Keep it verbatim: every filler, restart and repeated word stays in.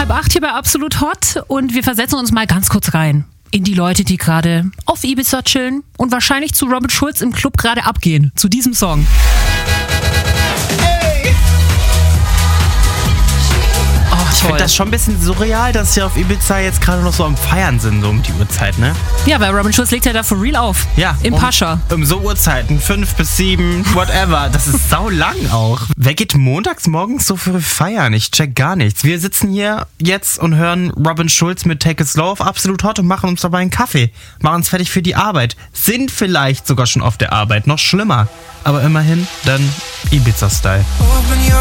halb acht hier bei Absolut Hot und wir versetzen uns mal ganz kurz rein in die Leute, die gerade auf Ibiza chillen und wahrscheinlich zu Robin Schulz im Club gerade abgehen, zu diesem Song. Ich finde das schon ein bisschen surreal, dass wir auf Ibiza jetzt gerade noch so am Feiern sind, so um die Uhrzeit, ne? Ja, weil Robin Schulz legt ja da for real auf. Ja. Im um, Pascha. Um so Uhrzeiten, fünf bis sieben, whatever. Das ist sau lang auch. Wer geht montags morgens so früh feiern? Ich check gar nichts. Wir sitzen hier jetzt und hören Robin Schulz mit Take It Slow auf Absolut Hot und machen uns dabei einen Kaffee. Machen uns fertig für die Arbeit. Sind vielleicht sogar schon auf der Arbeit. Noch schlimmer. Aber immerhin dann Ibiza-Style.